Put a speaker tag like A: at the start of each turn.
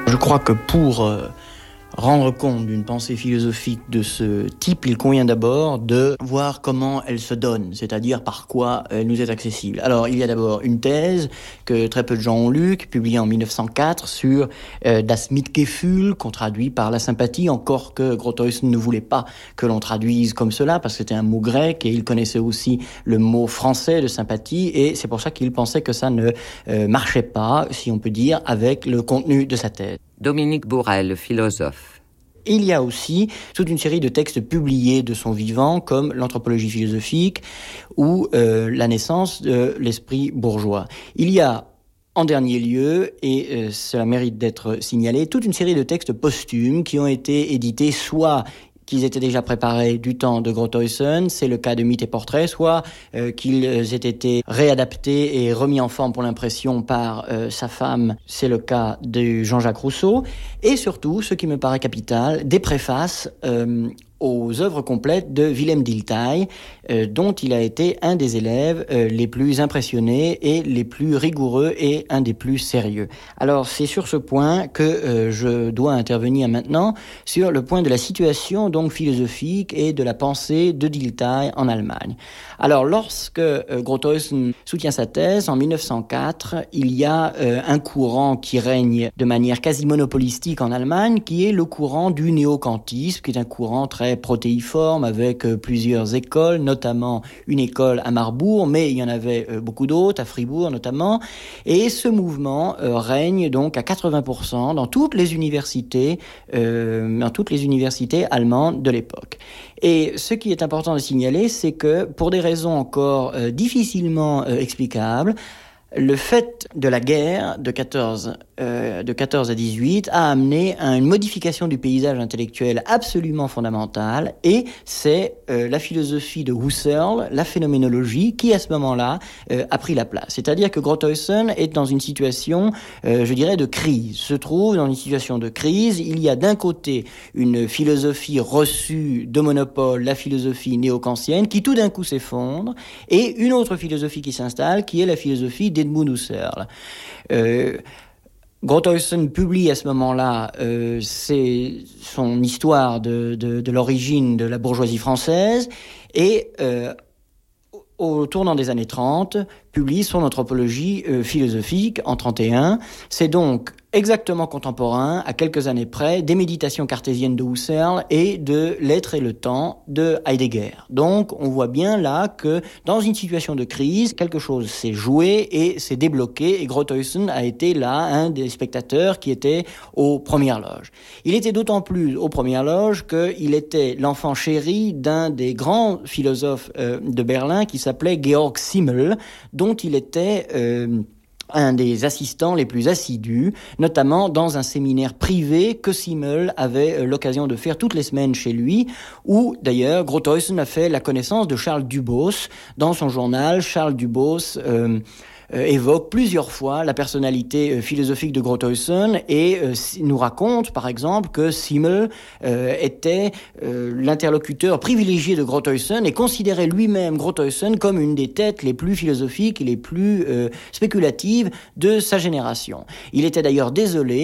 A: Je crois que pour rendre compte d'une pensée philosophique de ce type, il convient d'abord de voir comment elle se donne, c'est-à-dire par quoi elle nous est accessible. Alors, il y a d'abord une thèse que très peu de gens ont lue, publiée en 1904 sur Das Mitgefühl, qu'on traduit par la sympathie, encore que Grothuysen ne voulait pas que l'on traduise comme cela, parce que c'était un mot grec, et il connaissait aussi le mot français de sympathie, et c'est pour ça qu'il pensait que ça ne marchait pas, si on peut dire, avec le contenu de sa thèse.
B: Dominique Bourrel, le philosophe.
A: Il y a aussi toute une série de textes publiés de son vivant, comme l'anthropologie philosophique ou la naissance de l'esprit bourgeois. Il y a en dernier lieu, et cela mérite d'être signalé, toute une série de textes posthumes qui ont été édités soit qu'ils étaient déjà préparés du temps de Grothuysen, c'est le cas de Mythes et Portraits, soit qu'ils aient été réadaptés et remis en forme pour l'impression par sa femme, c'est le cas de Jean-Jacques Rousseau, et surtout, ce qui me paraît capital, des préfaces aux œuvres complètes de Willem Dilthey, dont il a été un des élèves les plus impressionnés et les plus rigoureux et un des plus sérieux. Alors c'est sur ce point que je dois intervenir maintenant, sur le point de la situation donc philosophique et de la pensée de Dilthey en Allemagne. Alors lorsque Grothuysen soutient sa thèse en 1904, il y a un courant qui règne de manière quasi monopolistique en Allemagne, qui est le courant du néo-kantisme, qui est un courant très protéiforme avec plusieurs écoles, notamment une école à Marbourg, mais il y en avait beaucoup d'autres, à Fribourg notamment, et ce mouvement règne donc à 80% dans toutes les universités allemandes de l'époque. Et ce qui est important de signaler, c'est que pour des raisons encore difficilement explicables, le fait de la guerre de 14 à 18 a amené à une modification du paysage intellectuel absolument fondamentale, et c'est la philosophie de Husserl, la phénoménologie, qui à ce moment-là a pris la place. C'est-à-dire que Grothuysen est dans une situation, je dirais, de crise. Se trouve dans une situation de crise. Il y a d'un côté une philosophie reçue de monopole, la philosophie néo-kantienne, qui tout d'un coup s'effondre, et une autre philosophie qui s'installe, qui est la philosophie d'Edmund Husserl. Grothuysen publie à ce moment-là son histoire de l'origine de la bourgeoisie française, et au tournant des années 30, publie son anthropologie philosophique en 31. C'est donc exactement contemporain, à quelques années près, des méditations cartésiennes de Husserl et de L'être et le temps de Heidegger. Donc, on voit bien là que dans une situation de crise, quelque chose s'est joué et s'est débloqué, et Grothuysen a été là un des spectateurs qui était aux premières loges. Il était d'autant plus aux premières loges qu'il était l'enfant chéri d'un des grands philosophes de Berlin qui s'appelait Georg Simmel, dont il était un des assistants les plus assidus, notamment dans un séminaire privé que Simmel avait l'occasion de faire toutes les semaines chez lui, où d'ailleurs Grothuysen a fait la connaissance de Charles Dubos. Dans son journal, Charles Dubos évoque plusieurs fois la personnalité philosophique de Grothuysen et nous raconte par exemple que Simmel était l'interlocuteur privilégié de Grothuysen et considérait lui-même Grothuysen comme une des têtes les plus philosophiques et les plus spéculatives de sa génération. Il était d'ailleurs désolé